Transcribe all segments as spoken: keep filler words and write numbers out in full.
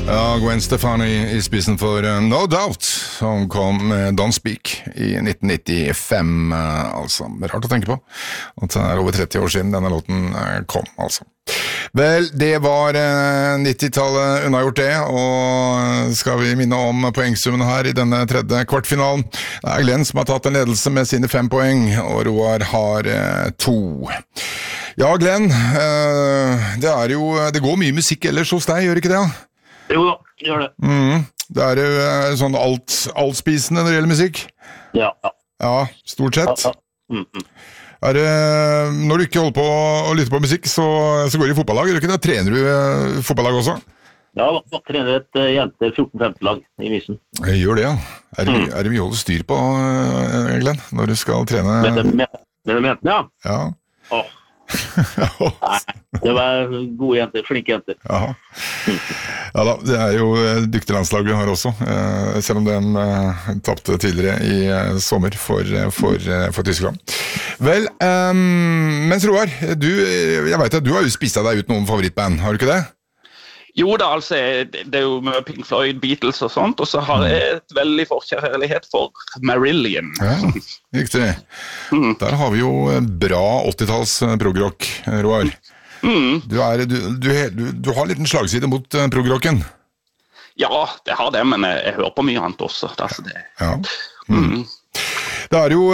Ja, Gwen Stefani I spissen for uh, No Doubt, som kom med Don't Speak I nitten nittifem, uh, altså. Det er rart å tenke på, at det er over tretti år siden denne låten uh, kom, altså. Vel, det var uh, nittitallet unnagjort det, og skal vi minne om poengsummen her I denne tredje kvartfinalen. Det er Glenn som har tatt en ledelse med sine fem poeng, og Roar har uh, to. Ja, Glenn, uh, det er jo, det går mye musikk ellers hos deg, gjør ikke det? Jo da, gjør det. Mm, det er jo uh, sånn alt, altspisende når det gjelder musikk. Ja, ja. Ja, stort sett. Ja, ja. Mm, mm. Er det, når du ikke holder på å lytte på musikk, så, så går du I fotballag, gjør du ikke det? Trener du uh, fotballag også? Ja, jeg trener et uh, jenter fjorten femten lag I Mysen. Jeg gjør det, ja. Er det, Mm. er det mye å holde styr på, uh, Glenn, når du skal trene? Med dem, med, med dem jentene, ja. Ja. Åh, nei, det var gode jenter, flinke jenter. Ja. Ja da, det er jo eh, dyktig landslag vi har også, eh, selv om den eh, tappte tidligere I eh, sommer for, eh, for, eh, for Tyskland. Vel, um, mens Roar, du, jeg vet at du har jo spisset deg ut noen favorittband, har du ikke det? Jo da, altså, det er jo med Pink Floyd, Beatles og sånt, og så har jeg et veldig forkjærlighet for Marillion. Ja, riktig. Mm. Der har vi jo bra åttitalls progrock, Roar. Mm. Du, er, du, du, du, du har en liten slagside mot uh, progrocken. Ja, det har det, men jeg, jeg hører på mye annet også. Altså det. Ja. Mm. Mm. Det er jo,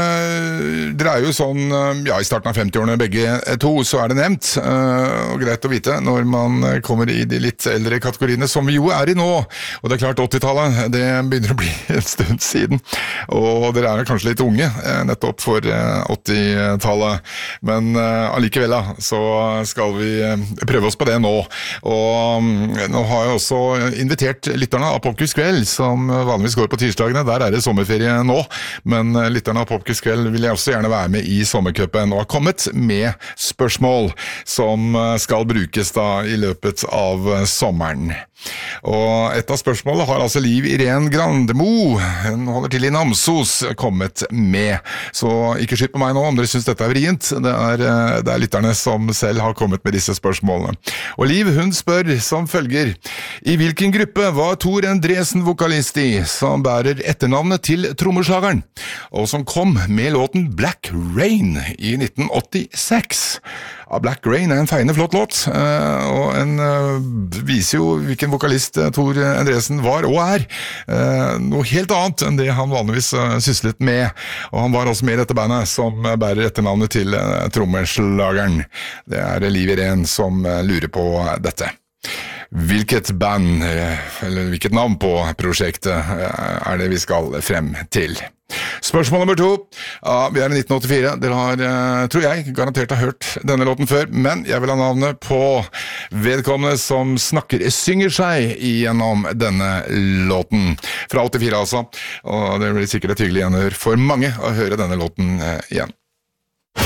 eh, dere er jo sånn, eh, ja, I starten av femtiårene begge to, så er det nevnt, eh, og greit å vite når man kommer I de litt eldre kategoriene, som vi jo er I nå, og det er klart åttitallet, det begynner å bli en stund siden, og dere er kanskje litt unge, eh, nettopp for eh, åttitallet, men eh, allikevel da, så skal vi eh, prøve oss på det nå, og mm, nå har jeg også invitert lytterne av Popquiz-kveld, som vanligvis går på tirsdagene, der er det sommerferie nå, men lytterne av Popquiz-kveld vil jeg også gjerne være med I sommercupen og har kommet med spørsmål som skal brukes da I løpet av sommeren. Og et av spørsmålene har altså Liv Irene Grandemo, hun holder til I Namsos, kommet med. Så ikke skyt på meg nå om dere synes dette er vrient, det er, det er lytterne som selv har kommet med disse spørsmålene. Og Liv, hun spør som følger, I hvilken gruppe var Tor Endresen vokalist I, som bærer etternavnet til trommeslageren, og som kom med låten Black Rain I nitten åttiseks? Ja, Black Rain er en feiende flott låt, og en viser jo hvilken vokalist Tor Endresen var og er. Noe helt annet enn det han vanligvis syslet med, og han var også med I dette bandet som bærer etternavnet til trommeslageren. Det er Liv Irene som lurer på dette. Hvilket band, eller hvilket navn på prosjektet er det vi skal frem til? Spørsmål nummer to. Ja, vi er I nitten åttifire. Dere har, tror jeg, garantert har hørt denne låten før, men jeg vil ha navnet på vedkommende som snakker, synger seg gjennom denne låten. Fra åttifire altså, og det blir sikkert et hyggelig gjenhør for mange å høre denne låten igjen.